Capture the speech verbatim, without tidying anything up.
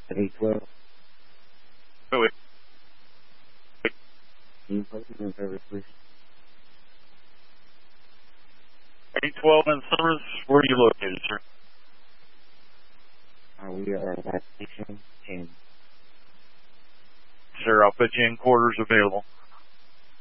at eight twelve. Oh, wait. Can you put it in service, please? eight twelve in service. Where are you located, sir? Uh, we are at station ten. Sir, I'll put you in quarters available.